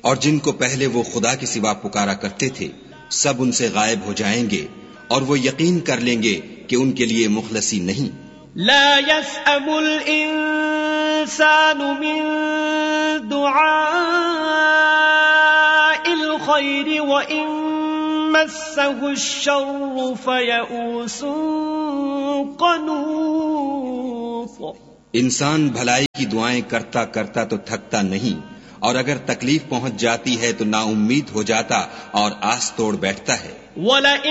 और जिनको पहले वो खुदा के सिवा पुकारा करते थे सब उनसे गायब हो जाएंगे और वो यकीन कर लेंगे कि उनके लिए मुखलसी नहीं। ला यसअमुल इंसानु मिन दुआइल खैरि व इन मस्सहु श्शर्रु फयऊसुन क़नूत। इंसान भलाई की दुआएं करता करता तो थकता नहीं, और अगर तकलीफ पहुंच जाती है तो नाउम्मीद हो जाता और आस तोड़ बैठता है।